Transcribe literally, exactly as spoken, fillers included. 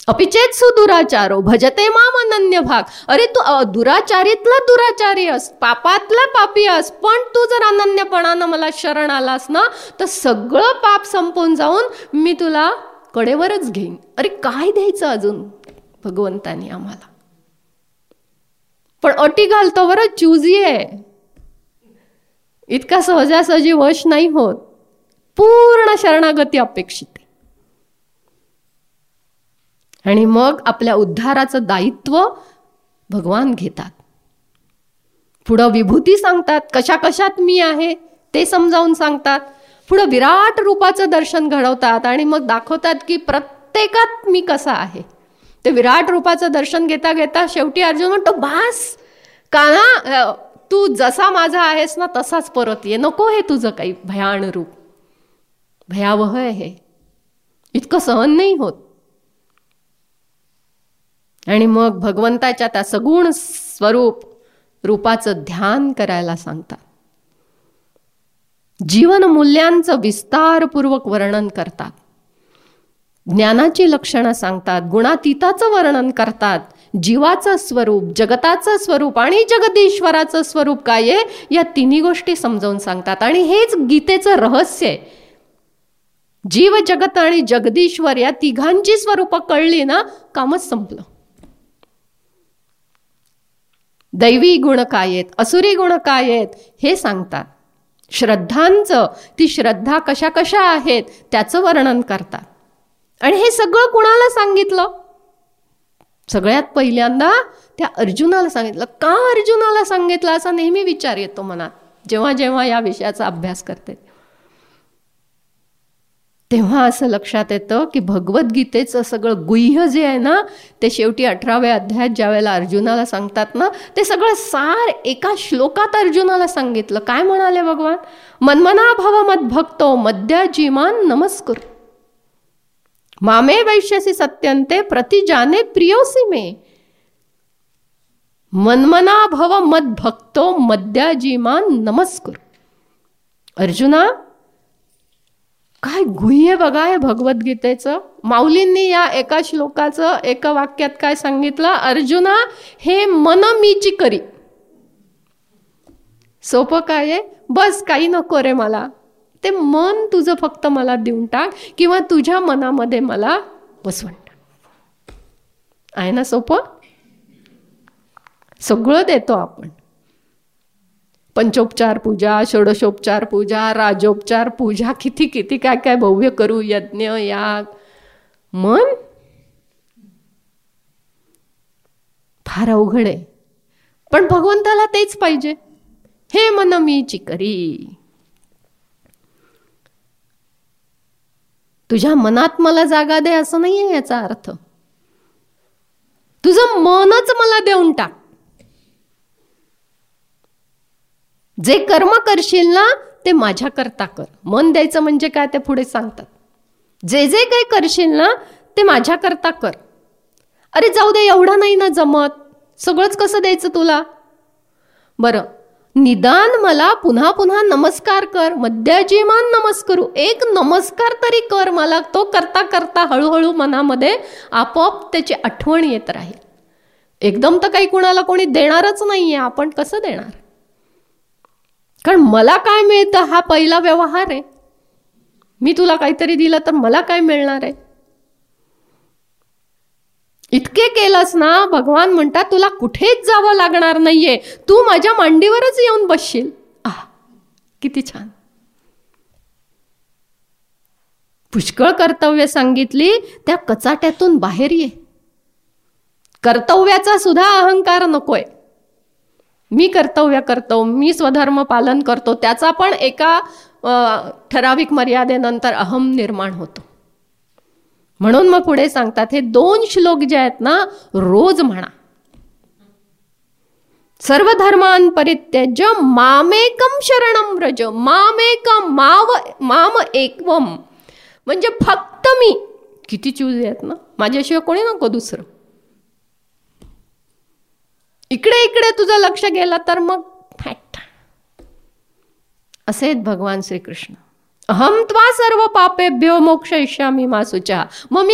अपिचेत सुदुराचारो भजते माम अनन्य भाग. अरे तू दुराचारीतला दुराचारी अस, पापातला पापी अस, पण तू जर अनन्यपणानं मला शरण आलास ना तर सगळं पाप संपून जाऊन मी तुला कडेवरच घेईन. अरे काय द्यायचं अजून भगवंतानी आम्हाला. पण अटी घालतो बरं, चूजी आहे. इतका सहजासहजी वश नाही होत. पूर्ण शरणागती अपेक्षित आहे. आणि मग आपल्या उद्धाराचं दायित्व भगवान घेतात. पुढं विभूती सांगतात, कशा कशात मी आहे ते समजावून सांगतात. पुढं विराट रूपाचं दर्शन घडवतात आणि मग दाखवतात की प्रत्येकात मी कसा आहे. ते विराट रूपाचं दर्शन घेता घेता शेवटी अर्जुन म्हणतो, बास का ना, तू जसा माझा आहेस ना तसाच परत ये, नको हे तुझं काही भयान रूप. भयावह आहे, इतकं सहन नाही होत. आणि मग भगवंताच्या त्या सगुण स्वरूप रूपाचं ध्यान करायला सांगतात. जीवन मूल्यांचं विस्तारपूर्वक वर्णन करतात. ज्ञानाची लक्षणं सांगतात, गुणातीताचं वर्णन करतात. जीवाचं स्वरूप, जगताचं स्वरूप आणि जगदीश्वराचं स्वरूप काय आहे या तिन्ही गोष्टी समजावून सांगतात. आणि हेच गीतेचं रहस्य आहे. जीव, जगत आणि जगदीश्वर या तिघांची स्वरूपं कळली ना, कामच संपलं. दैवी गुण काय आहेत, असुरी गुण काय आहेत हे सांगतात. श्रद्धांचं, ती श्रद्धा कशा कशा आहेत त्याचं वर्णन करतात. आणि हे सगळं कुणाला सांगितलं? सगळ्यात पहिल्यांदा त्या अर्जुनाला सांगितलं. का अर्जुनाला सांगितलं असा नेहमी विचार येतो मनात जेव्हा जेव्हा या विषयाचा अभ्यास करते. तेव्हा असं लक्षात येतं की भगवद्गीतेचं सगळं गुह्य जे आहे ना ते शेवटी अठराव्या अध्यायात ज्या वेळेला अर्जुनाला सांगतात ना, ते सगळं सार एका श्लोकात अर्जुनाला सांगितलं. काय म्हणाले भगवान? मन्मना भव मद्भक्तो मद्याजीमान नमस्कुर मामे वैश्यसी सत्यंते प्रतिजाने प्रियोसी मे. मन्मना भव मद्भक्तो मद्याजीमान नमस्कुर. अर्जुना, काय गुह्य बघा आहे भगवद्गीतेचं. माऊलींनी या एका श्लोकाचं एका वाक्यात काय सांगितलं? अर्जुना, हे मन मीची करी. सोपं काय आहे? बस काही नको रे मला, ते मन तुझं फक्त मला देऊन टाक किंवा तुझ्या मनामध्ये मला बसवून टाक. आहे ना सोपं? सगळं देतो आपण. पंचोपचार पूजा, षोडशोपचार पूजा, राजोपचार पूजा, किती किती काय काय भव्य करू, यज्ञ याग. मन फार अवघड आहे. पण भगवंताला तेच पाहिजे. हे मन मीची करी. तुझ्या मनात मला जागा दे असं नाहीये याचा अर्थ. तुझं मनच मला देऊन टाक. जे कर्म करशील ना ते माझ्या करता कर. मन द्यायचं म्हणजे काय ते पुढे सांगतात. जे जे काही करशील ना ते माझ्या करता कर. अरे जाऊ दे, एवढं नाही ना जमत, सगळंच कसं द्यायचं तुला? बरं, निदान मला पुन्हा पुन्हा नमस्कार कर. मद्याजीमान नमस्करू. एक नमस्कार तरी कर मला. तो करता करता हळूहळू मनामध्ये आपोआप त्याची आठवण येत राहील. एकदम तर काही कुणाला कोणी देणारच नाहीये. आपण कसं देणार? कारण मला काय मिळतं हा पहिला व्यवहार आहे. मी तुला काहीतरी दिलं तर मला काय मिळणार आहे? इतके केलंस ना, भगवान म्हणतात तुला कुठेच जावं लागणार नाहीये, तू माझ्या मांडीवरच येऊन बसशील. आह, किती छान. पुष्कळ कर्तव्य सांगितली, त्या कचाट्यातून बाहेर ये. कर्तव्याचा सुद्धा अहंकार नकोय. मी कर्तव्य करतो, मी स्वधर्म पालन करतो, त्याचा पण एका ठराविक मर्यादेनंतर अहम निर्माण होतो. म्हणून मग पुढे सांगतात हे दोन श्लोक जे आहेत ना रोज म्हणा. सर्व धर्मान परित्यज्य मामेकम शरणम व्रज. मामेकम, माव माम एकवम म्हणजे फक्त मी. किती चूज आहेत ना, माझ्याशिवाय कोणी नको दुसरं. इकडे इकडे तुझं लक्ष गेलं तर मग फॅट. असे भगवान श्रीकृष्ण. अहम त्वा सर्व पापेभ्यो मोक्षयिष्यामि मा शुचः. मग मी